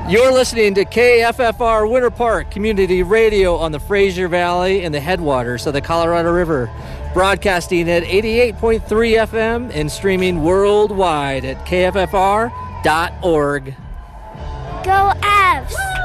You're listening to KFFR Winter Park Community Radio on the Fraser Valley and the headwaters of the Colorado River. Broadcasting at 88.3 FM and streaming worldwide at kffr.org. Go Avs!